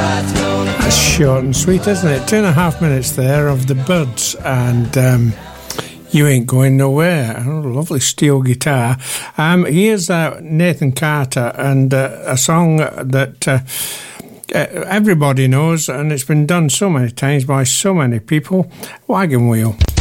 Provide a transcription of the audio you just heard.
That's short and sweet, isn't it? 2.5 minutes there of the Byrds and You Ain't Going Nowhere. Oh, lovely steel guitar. Here's Nathan Carter and a song that everybody knows, and it's been done so many times by so many people. Wagon Wheel.